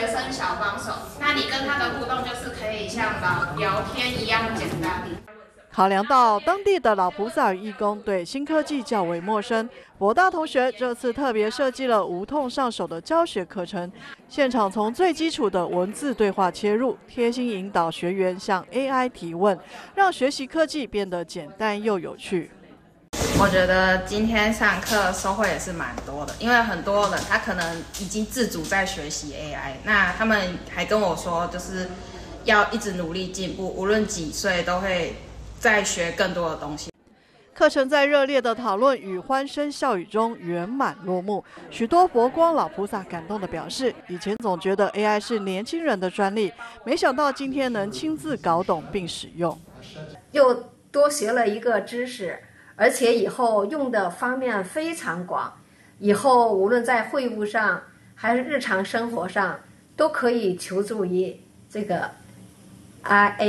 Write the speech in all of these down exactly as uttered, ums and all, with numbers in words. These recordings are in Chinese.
随身小帮手，那你跟他的互动就是可以像聊聊天一样简单。 考量到当地的老菩萨与义工对新科技较为陌生，博大同学这次特别设计了无痛上手的教学课程，现场从最基础的文字对话切入，贴心引导学员向 A I 提问，让学习科技变得简单又有趣。 我觉得今天上课收获也是蛮多的，因为很多人他可能已经自主在学习 A I， 那他们还跟我说，就是要一直努力进步，无论几岁都会再学更多的东西。 课程在热烈的讨论与欢声笑语中圆满落幕。许多佛光老菩萨感动地表示，以前总觉得 A I 是年轻人的专利，没想到今天能亲自搞懂并使用， 又多学了一个知识。而且以后用的方面非常广，以后无论在会务上还是日常生活上，都可以求助于这个 A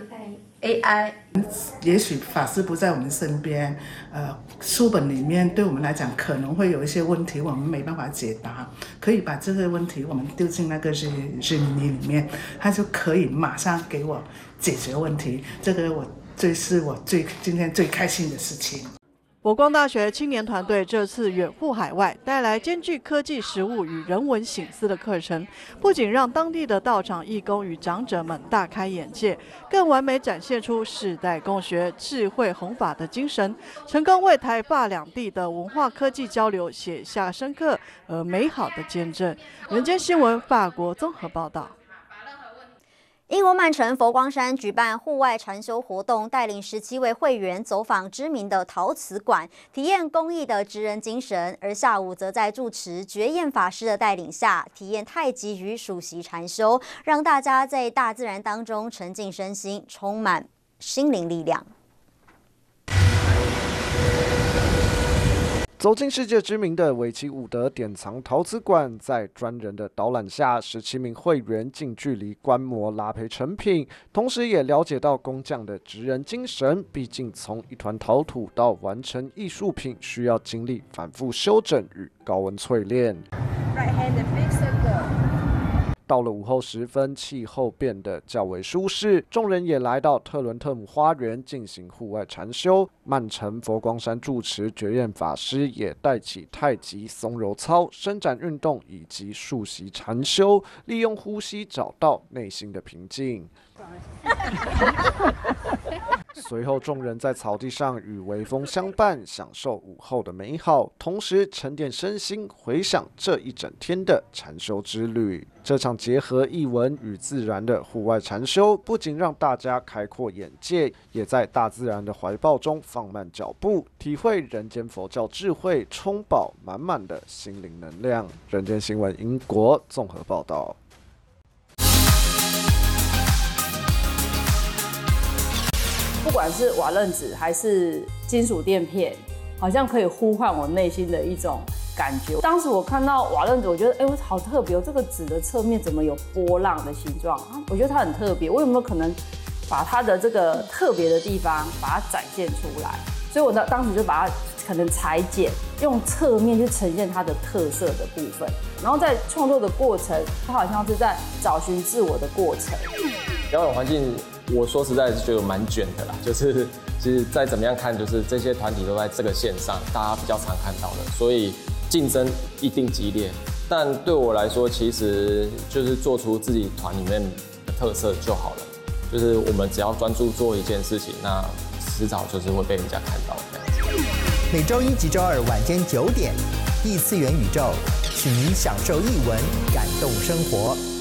I。 也许法师不在我们身边，呃，书本里面对我们来讲可能会有一些问题，我们没办法解答，可以把这个问题我们丢进那个日日历里面，他就可以马上给我解决问题。这个我。这是我最今天最开心的事情。 佛光大学青年团队这次远赴海外，带来兼具科技实务与人文省思的课程，不仅让当地的道场义工与长者们大开眼界，更完美展现出世代共学、智慧弘法的精神，成功为台法两地的文化科技交流写下深刻而美好的见证。人间新闻法国综合报道。 英国曼城佛光山举办户外禅修活动，带领十七位会员走访知名的陶瓷馆，体验工艺的职人精神。而下午则在住持觉验法师的带领下，体验太极与数息禅修，让大家在大自然当中沉浸身心，充满心灵力量。 走进世界知名的为期五德典藏陶瓷馆，在专人的导览下，十七名会员近距离观摩拉坯成品，同时也了解到工匠的职人精神。毕竟从一团陶土到完成艺术品，需要经历反复修整与高温淬炼。到了午后时分，气候变得较为舒适，众人也来到特伦特姆花园进行户外禅修。曼城佛光山住持觉验法师也带起太极松柔操、伸展运动以及数息禅修，利用呼吸找到内心的平静。随后，众人在草地上与微风相伴，享受午后的美好，同时沉淀身心，回想这一整天的禅修之旅。这场结合艺文与自然的户外禅修，不仅让大家开阔眼界，也在大自然的怀抱中放慢脚步，体会人间佛教智慧，充饱满满的心灵能量。人间新闻英国综合报道。 不管是瓦楞纸还是金属垫片，好像可以呼唤我内心的一种感觉。当时我看到瓦楞纸，我觉得哎，我好特别哦，这个纸的侧面怎么有波浪的形状？我觉得它很特别，我有没有可能把它的这个特别的地方把它展现出来？所以我当时就把它可能裁剪，用侧面去呈现它的特色的部分。然后在创作的过程，它好像是在找寻自我的过程。 表演环境，我说实在是觉得蛮卷的啦，就是其实再怎么样看，就是这些团体都在这个线上，大家比较常看到的，所以竞争一定激烈。但对我来说，其实就是做出自己团里面的特色就好了。就是我们只要专注做一件事情，那迟早就是会被人家看到这样子。 每周一及周二晚间九点，异次元宇宙，请您享受艺文，感动生活。